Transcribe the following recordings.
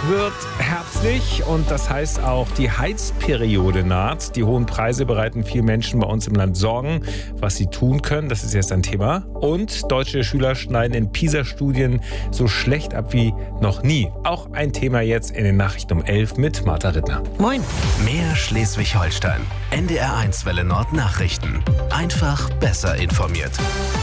wird herbstlich und das heißt auch, die Heizperiode naht. Die hohen Preise bereiten vielen Menschen bei uns im Land Sorgen. Was sie tun können, das ist jetzt ein Thema. Und deutsche Schüler schneiden in PISA-Studien so schlecht ab wie noch nie. Auch ein Thema jetzt in den Nachrichten um 11 mit Martha Rittner. Moin. Mehr Schleswig-Holstein. NDR1 Welle Nord Nachrichten. Einfach besser informiert.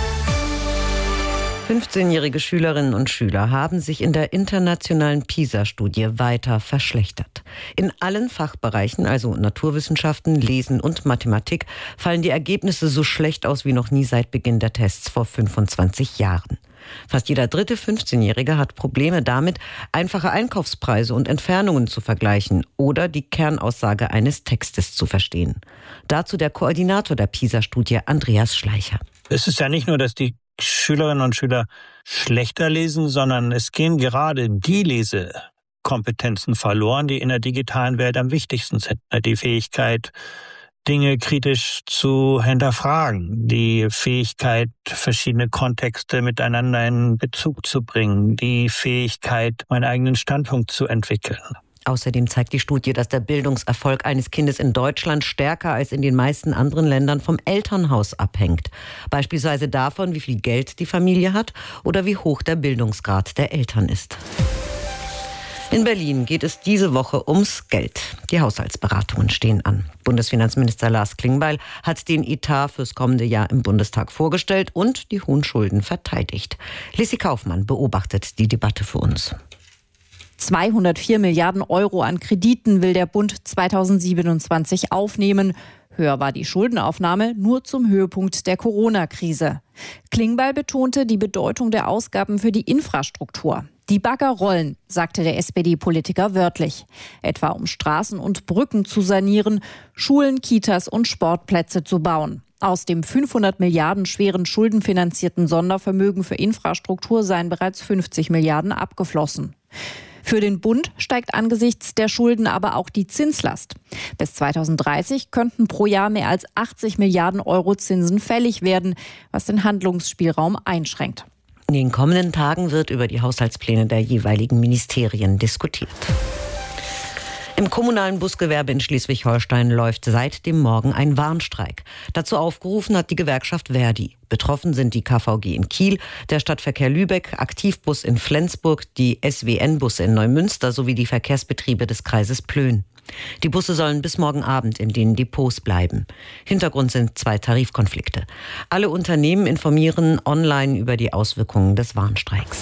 15-jährige Schülerinnen und Schüler haben sich in der internationalen PISA-Studie weiter verschlechtert. In allen Fachbereichen, also Naturwissenschaften, Lesen und Mathematik, fallen die Ergebnisse so schlecht aus wie noch nie seit Beginn der Tests vor 25 Jahren. Fast jeder dritte 15-Jährige hat Probleme damit, einfache Einkaufspreise und Entfernungen zu vergleichen oder die Kernaussage eines Textes zu verstehen. Dazu der Koordinator der PISA-Studie, Andreas Schleicher. Es ist ja nicht nur, dass die Schülerinnen und Schüler schlechter lesen, sondern es gehen gerade die Lesekompetenzen verloren, die in der digitalen Welt am wichtigsten sind. Die Fähigkeit, Dinge kritisch zu hinterfragen, die Fähigkeit, verschiedene Kontexte miteinander in Bezug zu bringen, die Fähigkeit, meinen eigenen Standpunkt zu entwickeln. Außerdem zeigt die Studie, dass der Bildungserfolg eines Kindes in Deutschland stärker als in den meisten anderen Ländern vom Elternhaus abhängt. Beispielsweise davon, wie viel Geld die Familie hat oder wie hoch der Bildungsgrad der Eltern ist. In Berlin geht es diese Woche ums Geld. Die Haushaltsberatungen stehen an. Bundesfinanzminister Lars Klingbeil hat den Etat fürs kommende Jahr im Bundestag vorgestellt und die hohen Schulden verteidigt. Lissi Kaufmann beobachtet die Debatte für uns. 204 Milliarden Euro an Krediten will der Bund 2027 aufnehmen. Höher war die Schuldenaufnahme nur zum Höhepunkt der Corona-Krise. Klingbeil betonte die Bedeutung der Ausgaben für die Infrastruktur. Die Bagger rollen, sagte der SPD-Politiker wörtlich. Etwa um Straßen und Brücken zu sanieren, Schulen, Kitas und Sportplätze zu bauen. Aus dem 500 Milliarden schweren schuldenfinanzierten Sondervermögen für Infrastruktur seien bereits 50 Milliarden abgeflossen. Für den Bund steigt angesichts der Schulden aber auch die Zinslast. Bis 2030 könnten pro Jahr mehr als 80 Milliarden Euro Zinsen fällig werden, was den Handlungsspielraum einschränkt. In den kommenden Tagen wird über die Haushaltspläne der jeweiligen Ministerien diskutiert. Im kommunalen Busgewerbe in Schleswig-Holstein läuft seit dem Morgen ein Warnstreik. Dazu aufgerufen hat die Gewerkschaft Verdi. Betroffen sind die KVG in Kiel, der Stadtverkehr Lübeck, Aktivbus in Flensburg, die SWN-Busse in Neumünster sowie die Verkehrsbetriebe des Kreises Plön. Die Busse sollen bis morgen Abend in den Depots bleiben. Hintergrund sind 2 Tarifkonflikte. Alle Unternehmen informieren online über die Auswirkungen des Warnstreiks.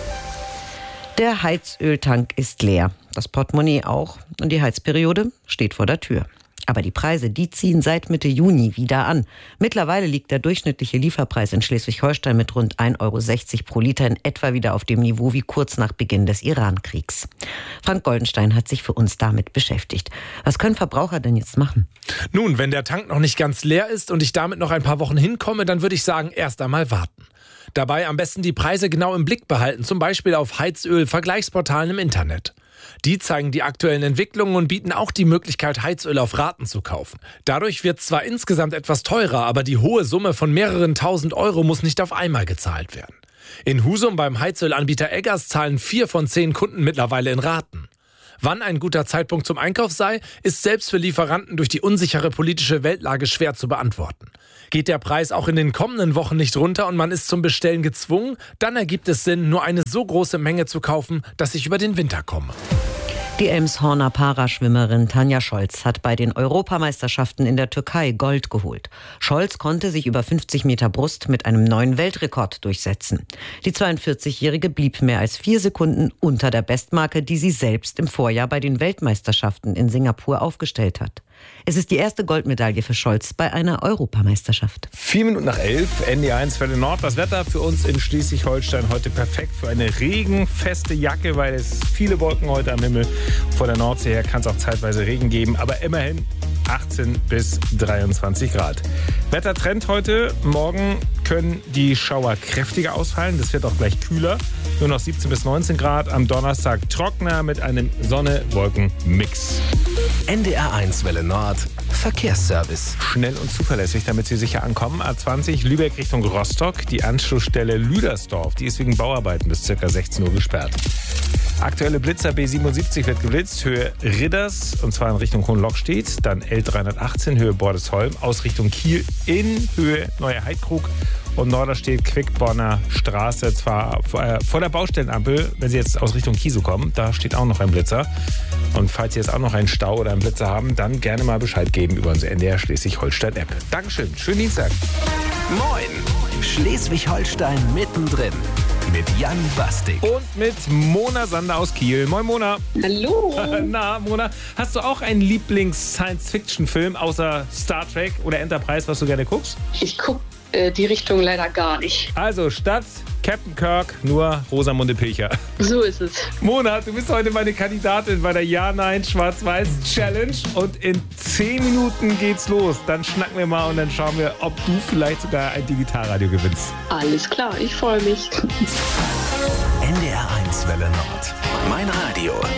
Der Heizöltank ist leer, das Portemonnaie auch und die Heizperiode steht vor der Tür. Aber die Preise, die ziehen seit Mitte Juni wieder an. Mittlerweile liegt der durchschnittliche Lieferpreis in Schleswig-Holstein mit rund 1,60 Euro pro Liter in etwa wieder auf dem Niveau wie kurz nach Beginn des Iran-Kriegs. Frank Goldenstein hat sich für uns damit beschäftigt. Was können Verbraucher denn jetzt machen? Nun, wenn der Tank noch nicht ganz leer ist und ich damit noch ein paar Wochen hinkomme, dann würde ich sagen, erst einmal warten. Dabei am besten die Preise genau im Blick behalten, zum Beispiel auf Heizöl-Vergleichsportalen im Internet. Die zeigen die aktuellen Entwicklungen und bieten auch die Möglichkeit, Heizöl auf Raten zu kaufen. Dadurch wird zwar insgesamt etwas teurer, aber die hohe Summe von mehreren tausend Euro muss nicht auf einmal gezahlt werden. In Husum beim Heizölanbieter Eggers zahlen 4 von 10 Kunden mittlerweile in Raten. Wann ein guter Zeitpunkt zum Einkauf sei, ist selbst für Lieferanten durch die unsichere politische Weltlage schwer zu beantworten. Geht der Preis auch in den kommenden Wochen nicht runter und man ist zum Bestellen gezwungen, dann ergibt es Sinn, nur eine so große Menge zu kaufen, dass ich über den Winter komme. Die Elmshorner Paraschwimmerin Tanja Scholz hat bei den Europameisterschaften in der Türkei Gold geholt. Scholz konnte sich über 50 Meter Brust mit einem neuen Weltrekord durchsetzen. Die 42-Jährige blieb mehr als 4 Sekunden unter der Bestmarke, die sie selbst im Vorjahr bei den Weltmeisterschaften in Singapur aufgestellt hat. Es ist die erste Goldmedaille für Scholz bei einer Europameisterschaft. 4 Minuten nach 11, NDR1 Welle Nord. Das Wetter für uns in Schleswig-Holstein heute perfekt für eine regenfeste Jacke, weil es viele Wolken heute am Himmel. Vor der Nordsee her kann es auch zeitweise Regen geben, aber immerhin 18 bis 23 Grad. Wettertrend heute. Morgen können die Schauer kräftiger ausfallen. Das wird auch gleich kühler. Nur noch 17 bis 19 Grad. Am Donnerstag trockener mit einem Sonne-Wolken-Mix. NDR1 Welle Nord. Verkehrsservice. Schnell und zuverlässig, damit Sie sicher ankommen. A20 Lübeck Richtung Rostock. Die Anschlussstelle Lüdersdorf, die ist wegen Bauarbeiten bis ca. 16 Uhr gesperrt. Aktuelle Blitzer B77 wird geblitzt, Höhe Ridders, und zwar in Richtung Hohenlockstedt. Dann L318, Höhe Bordesholm, aus Richtung Kiel in Höhe Neue Heidkrug. Und Norderstedt Quickborner Straße, zwar vor der Baustellenampel, wenn Sie jetzt aus Richtung Kiesel kommen, da steht auch noch ein Blitzer. Und falls Sie jetzt auch noch einen Stau oder einen Blitzer haben, dann gerne mal Bescheid geben über unsere NDR Schleswig-Holstein-App. Dankeschön, schönen Dienstag. Moin, Schleswig-Holstein mittendrin. Mit Jan Bastik. Und mit Mona Sander aus Kiel. Moin Mona. Hallo. Na Mona, hast du auch einen Lieblings-Science-Fiction-Film außer Star Trek oder Enterprise, was du gerne guckst? Ich gucke die Richtung leider gar nicht. Also statt Captain Kirk nur Rosamunde Pilcher. So ist es. Mona, du bist heute meine Kandidatin bei der Ja-Nein-Schwarz-Weiß-Challenge. Und in 10 Minuten geht's los. Dann schnacken wir mal und dann schauen wir, ob du vielleicht sogar ein Digitalradio gewinnst. Alles klar, ich freue mich. NDR1 Welle Nord. Mein Radio.